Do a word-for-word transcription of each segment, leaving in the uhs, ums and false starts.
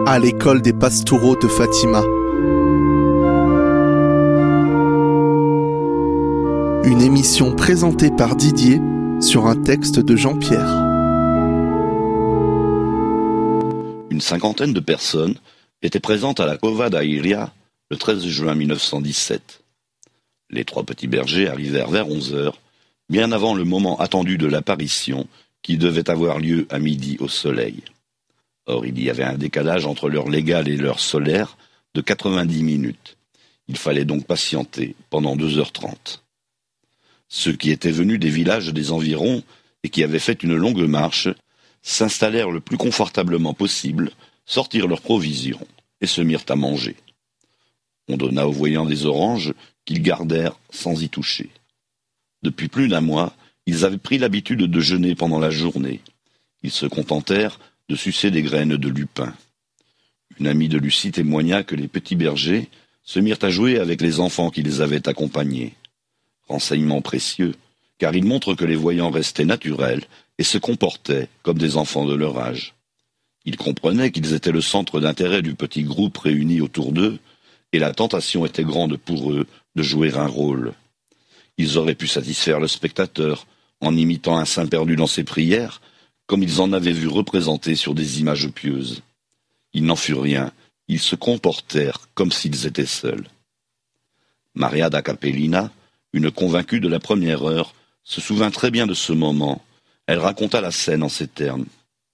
à l'école des Pastoureaux de Fatima. Une émission présentée par Didier sur un texte de Jean-Pierre. Une cinquantaine de personnes étaient présentes à la Cova da Iria le treize juin mille neuf cent dix-sept. Les trois petits bergers arrivèrent vers onze heures, bien avant le moment attendu de l'apparition qui devait avoir lieu à midi au soleil. Or, il y avait un décalage entre l'heure légale et l'heure solaire de quatre-vingt-dix minutes. Il fallait donc patienter pendant deux heures trente. Ceux qui étaient venus des villages des environs et qui avaient fait une longue marche s'installèrent le plus confortablement possible, sortirent leurs provisions et se mirent à manger. On donna aux voyants des oranges qu'ils gardèrent sans y toucher. Depuis plus d'un mois, ils avaient pris l'habitude de jeûner pendant la journée. Ils se contentèrent de sucer des graines de lupin. Une amie de Lucie témoigna que les petits bergers se mirent à jouer avec les enfants qui les avaient accompagnés. Renseignement précieux, car il montre que les voyants restaient naturels et se comportaient comme des enfants de leur âge. Ils comprenaient qu'ils étaient le centre d'intérêt du petit groupe réuni autour d'eux, et la tentation était grande pour eux de jouer un rôle. Ils auraient pu satisfaire le spectateur en imitant un saint perdu dans ses prières, comme ils en avaient vu représenter sur des images pieuses. Il n'en fut rien, ils se comportèrent comme s'ils étaient seuls. Maria da Capellina, une convaincue de la première heure, se souvint très bien de ce moment. Elle raconta la scène en ces termes.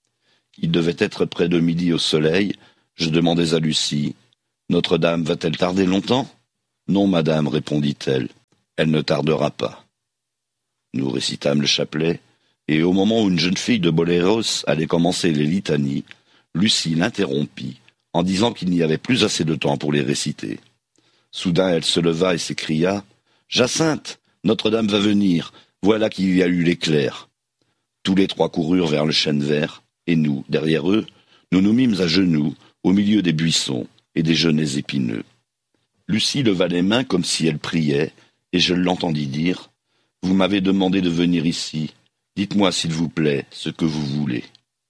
Il devait être près de midi au soleil. Je demandais à Lucie, « Notre-Dame va-t-elle tarder longtemps ?» ?»« Non, madame, répondit-elle, elle ne tardera pas. » Nous récitâmes le chapelet, et au moment où une jeune fille de Boleros allait commencer les litanies, Lucie l'interrompit en disant qu'il n'y avait plus assez de temps pour les réciter. Soudain, elle se leva et s'écria « Jacinthe, Notre-Dame va venir, voilà qu'il y a eu l'éclair. » Tous les trois coururent vers le chêne vert, et nous, derrière eux, nous nous mîmes à genoux, au milieu des buissons et des genêts épineux. Lucie leva les mains comme si elle priait, et je l'entendis dire « Vous m'avez demandé de venir ici, dites-moi s'il vous plaît ce que vous voulez. »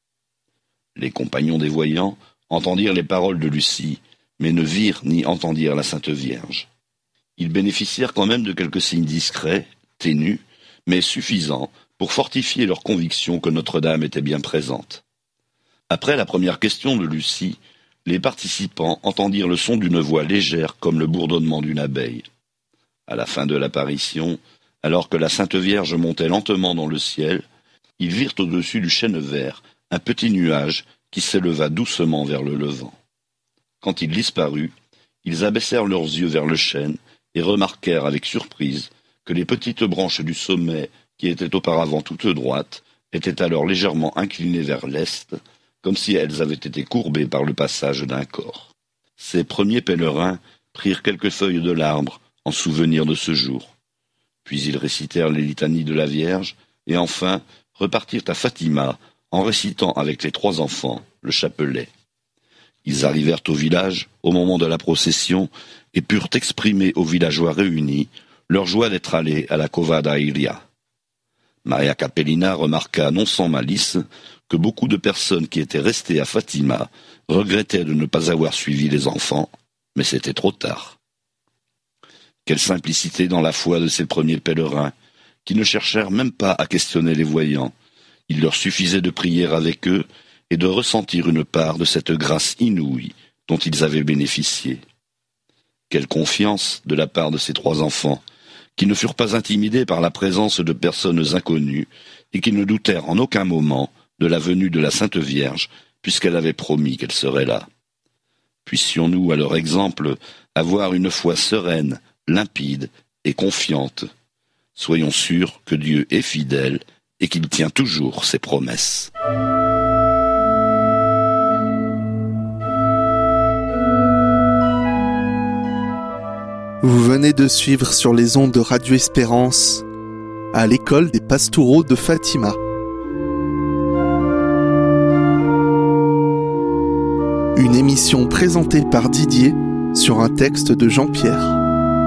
Les compagnons des voyants entendirent les paroles de Lucie, mais ne virent ni entendirent la Sainte Vierge. Ils bénéficièrent quand même de quelques signes discrets, ténus, mais suffisants pour fortifier leur conviction que Notre-Dame était bien présente. Après la première question de Lucie, les participants entendirent le son d'une voix légère comme le bourdonnement d'une abeille. À la fin de l'apparition, alors que la Sainte Vierge montait lentement dans le ciel, ils virent au-dessus du chêne vert un petit nuage qui s'éleva doucement vers le levant. Quand il disparut, ils abaissèrent leurs yeux vers le chêne et remarquèrent avec surprise que les petites branches du sommet, qui étaient auparavant toutes droites, étaient alors légèrement inclinées vers l'est, comme si elles avaient été courbées par le passage d'un corps. Ces premiers pèlerins prirent quelques feuilles de l'arbre en souvenir de ce jour. Puis ils récitèrent les litanies de la Vierge, et enfin repartirent à Fatima en récitant avec les trois enfants le chapelet. Ils arrivèrent au village au moment de la procession et purent exprimer aux villageois réunis leur joie d'être allés à la Cova da Iria. Maria Capellina remarqua non sans malice que beaucoup de personnes qui étaient restées à Fatima regrettaient de ne pas avoir suivi les enfants, mais c'était trop tard. Quelle simplicité dans la foi de ces premiers pèlerins, qui ne cherchèrent même pas à questionner les voyants. Il leur suffisait de prier avec eux et de ressentir une part de cette grâce inouïe dont ils avaient bénéficié. Quelle confiance de la part de ces trois enfants, qui ne furent pas intimidés par la présence de personnes inconnues et qui ne doutèrent en aucun moment de la venue de la Sainte Vierge, puisqu'elle avait promis qu'elle serait là. Puissions-nous, à leur exemple, avoir une foi sereine, limpide et confiante. Soyons sûrs que Dieu est fidèle et qu'il tient toujours ses promesses. Vous venez de suivre sur les ondes de Radio Espérance à l'école des Pastoureaux de Fatima. Une émission présentée par Didier sur un texte de Jean-Pierre.